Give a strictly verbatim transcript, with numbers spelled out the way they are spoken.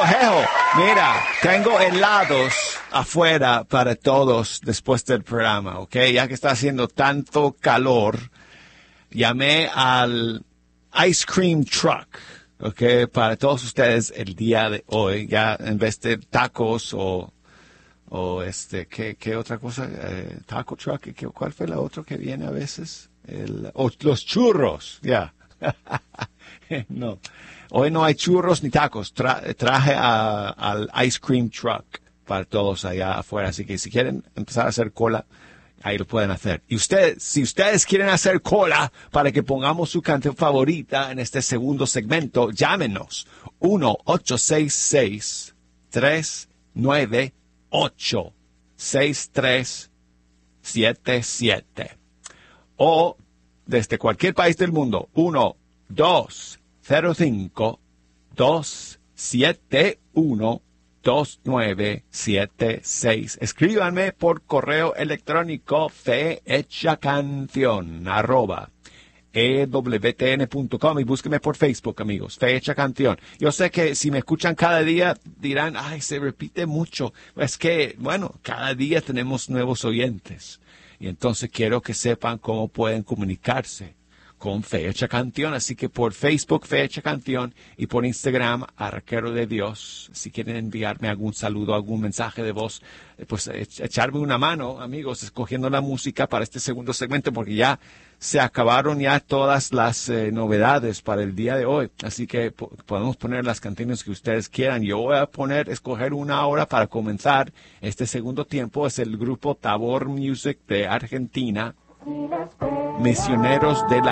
Jejo, mira, tengo helados afuera para todos después del programa, ¿ok? Ya que está haciendo tanto calor, llamé al Ice Cream Truck, ¿ok? Para todos ustedes el día de hoy, ya en vez de tacos o, o este, ¿qué, qué otra cosa? Eh, taco Truck, ¿qué, ¿cuál fue la otra que viene a veces? El, oh, los churros, ya. Yeah. No. Hoy no hay churros ni tacos. Tra- traje a- al Ice Cream Truck para todos allá afuera. Así que si quieren empezar a hacer cola, ahí lo pueden hacer. Y ustedes, si ustedes quieren hacer cola para que pongamos su canción favorita en este segundo segmento, llámenos. uno ocho seis seis, tres nueve ocho, seis tres siete siete. O desde cualquier país del mundo, uno dos cero cinco, dos siete uno, dos nueve siete seis. Escríbanme por correo electrónico fehechacanción arroba e w t n punto com y búsquenme por Facebook, amigos, Fe Hecha Canción. Yo sé que si me escuchan cada día dirán, ay, se repite mucho. Es que, bueno, cada día tenemos nuevos oyentes. Y entonces quiero que sepan cómo pueden comunicarse con Fe Hecha Canción. Así que por Facebook, Fe Hecha Canción, y por Instagram, Arquero de Dios. Si quieren enviarme algún saludo, algún mensaje de voz, pues echarme una mano, amigos, escogiendo la música para este segundo segmento, porque ya se acabaron ya todas las eh, novedades para el día de hoy. Así que po- podemos poner las canciones que ustedes quieran. Yo voy a poner, escoger una hora para comenzar este segundo tiempo. Es el grupo Tabor Music de Argentina, Misioneros de la